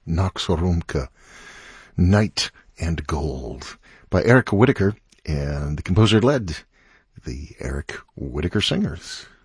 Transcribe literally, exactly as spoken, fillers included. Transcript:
Nox Rumka, Night and Gold, by Eric Whitacre, and the composer led the Eric Whitacre Singers.